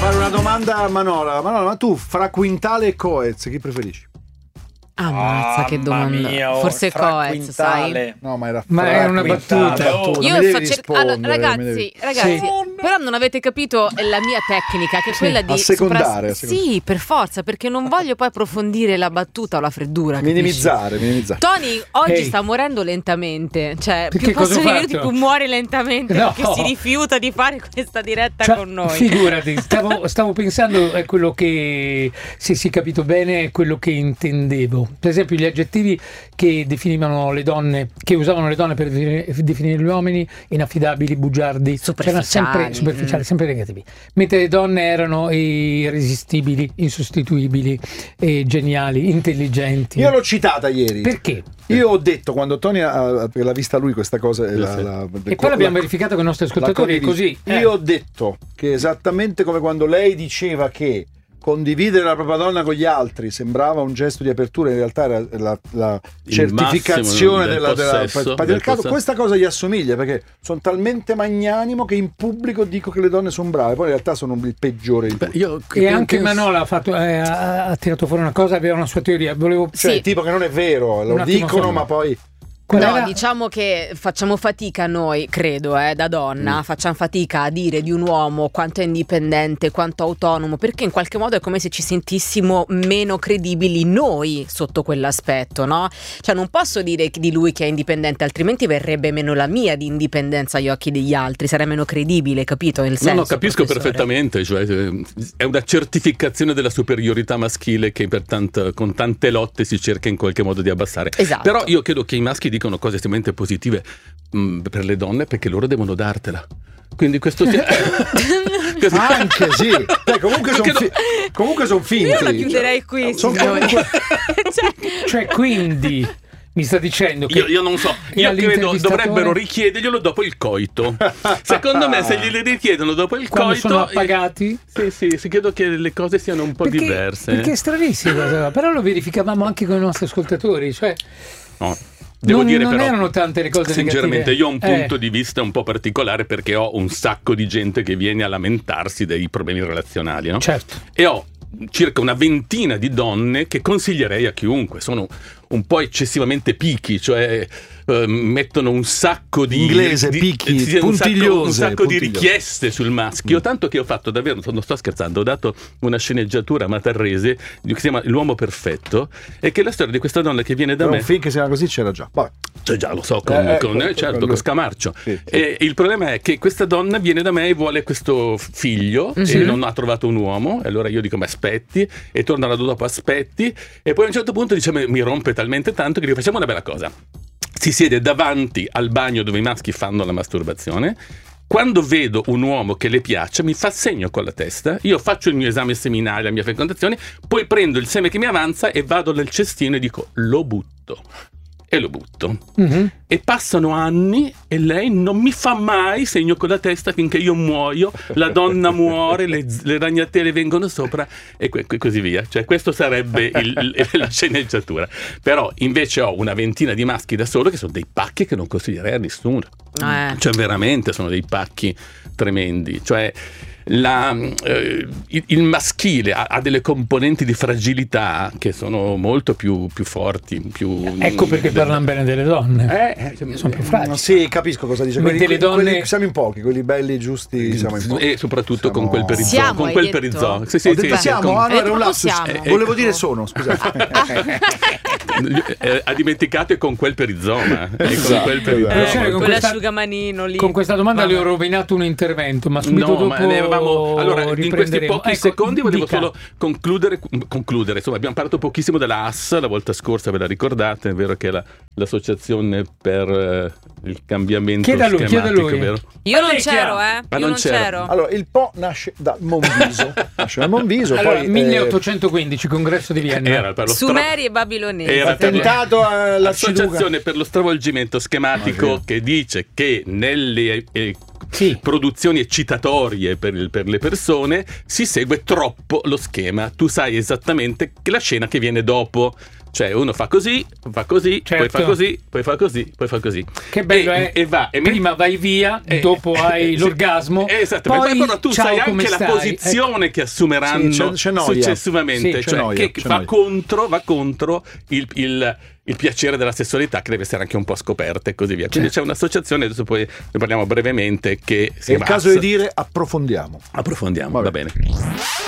fare una domanda a Manola. Manola, ma tu fra Quintale e Coez chi preferisci? Ammazza, che domanda. Forse Coez, sai? No, ma era è una battuta. Io allora, ragazzi, sì. Però non avete capito la mia tecnica, che è quella di assecondare. Sì, per forza, perché non voglio poi approfondire la battuta o la freddura. Minimizzare. Tony oggi sta morendo lentamente, cioè perché più passano i minuti più muore lentamente, perché si rifiuta di fare questa diretta con noi. Figurati, stavo pensando a quello che, se si è capito bene, è quello che intendevo. Per esempio, gli aggettivi che definivano le donne, che usavano le donne per definire gli uomini: inaffidabili, bugiardi, c'erano sempre superficiali, sempre negativi. Mentre le donne erano irresistibili, insostituibili, geniali, intelligenti. Io l'ho citata ieri. Perché? Io ho detto, quando Tony l'ha vista lui questa cosa, e poi l'abbiamo verificato con i nostri ascoltatori, è così. Io ho detto che esattamente come quando lei diceva che condividere la propria donna con gli altri sembrava un gesto di apertura, in realtà era la certificazione del patriarcato. Questa cosa gli assomiglia, perché sono talmente magnanimo che in pubblico dico che le donne sono brave, poi in realtà sono il peggiore di tutti. E anche Manola ha tirato fuori una cosa, aveva una sua teoria, tipo che non è vero, lo dicono, ma poi diciamo che facciamo fatica noi, credo, da donna, facciamo fatica a dire di un uomo quanto è indipendente, quanto autonomo, perché in qualche modo è come se ci sentissimo meno credibili noi sotto quell'aspetto, no? Cioè non posso dire di lui che è indipendente, altrimenti verrebbe meno la mia di indipendenza agli occhi degli altri, sarei meno credibile, capito? Nel senso, no, capisco professore. Perfettamente, cioè è una certificazione della superiorità maschile che con tante lotte si cerca in qualche modo di abbassare. Esatto. Però io credo che i maschi dicono cose estremamente positive per le donne, perché loro devono dartela. Quindi questo anche sì. Comunque sono finti. Io la chiuderei qui. Cioè, quindi mi sta dicendo che io non so, io credo dovrebbero richiederglielo dopo il coito. Secondo me, se gliele richiedono dopo il quando coito, sono appagati, sì, credo che le cose siano un po' diverse. Perché è stranissimo, però lo verificavamo anche con i nostri ascoltatori, cioè no. Devo dire, non però, erano tante le cose sinceramente negative. Io ho un punto di vista un po' particolare, perché ho un sacco di gente che viene a lamentarsi dei problemi relazionali, no? Certo. E ho circa una ventina di donne che consiglierei a chiunque. Sono un po' eccessivamente picky, cioè mettono un sacco di puntigliose, un sacco di richieste sul maschio, tanto che ho fatto davvero, non sto scherzando, ho dato una sceneggiatura a Matarrese che si chiama L'uomo perfetto, e che è la storia di questa donna che viene da me. Un film che si chiama così c'era già. Cioè, già lo so, con Scamarcio. Sì. E il problema è che questa donna viene da me e vuole questo figlio, e non ha trovato un uomo, e allora io dico ma aspetti, e torna l'anno dopo, aspetti, e poi a un certo punto dice, mi rompe talmente tanto che gli facciamo una bella cosa. Si siede davanti al bagno dove i maschi fanno la masturbazione. Quando vedo un uomo che le piace, mi fa segno con la testa, io faccio il mio esame seminale, la mia fecondazione, poi prendo il seme che mi avanza e vado nel cestino e dico lo butto. E lo butto. E passano anni e lei non mi fa mai segno con la testa finché io muoio, la donna muore, le ragnatele vengono sopra e così via. Cioè questo sarebbe la sceneggiatura. Però invece ho una ventina di maschi da solo che sono dei pacchi che non consiglierei a nessuno. Cioè veramente sono dei pacchi tremendi. Cioè il maschile ha delle componenti di fragilità che sono molto più forti, ecco perché parlano bene delle donne, sono più fragili. Sì, capisco cosa dice. Le donne siamo in pochi, quelli belli giusti siamo in pochi. E soprattutto con quel perizoma. Con quel perizoma. Sì, siamo. Era un lapsus. Volevo dire sono, scusate. Ha dimenticato e con quel perizoma. Con l'asciugamanino lì. Con questa domanda le ho rovinato un intervento, ma subito dopo allora, in questi pochi secondi volevo solo concludere. Insomma, abbiamo parlato pochissimo della AS la volta scorsa, ve la ricordate? È vero che è l'associazione per il cambiamento schematico, vero? Io non c'ero, io non c'ero. Allora, il Po nasce da Monviso. Allora, poi 1815, congresso di Vienna. Era per Sumeri e Babilonesi. Era attentato all'associazione per lo stravolgimento schematico che dice che nelle produzioni eccitatorie per le persone si segue troppo lo schema. Tu sai esattamente che la scena che viene dopo, Cioè uno fa così, poi fa così, poi fa così, poi fa così. Che bello e va. Prima vai via, dopo hai l'orgasmo. Esattamente, però tu sai anche la posizione che assumeranno successivamente, che va contro il piacere della sessualità, che deve essere anche un po' scoperta e così via. Quindi c'è un'associazione, adesso poi ne parliamo brevemente, che si chiama... È il caso di dire approfondiamo. Va bene.